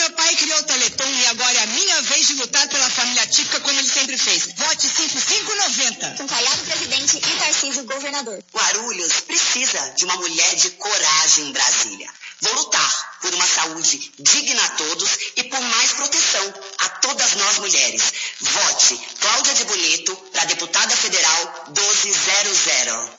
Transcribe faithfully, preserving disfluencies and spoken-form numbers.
meu pai criou o Teleton e agora é a minha vez de lutar pela família típica como ele sempre fez. Vote cinco cinco noventa. Com Caiado presidente e Tarcísio governador. Guarulhos precisa de uma mulher de coragem em Brasília. Vou lutar por uma saúde digna a todos e por mais proteção a todas nós mulheres. Vote Cláudia de Bonito para deputada federal doze zero zero.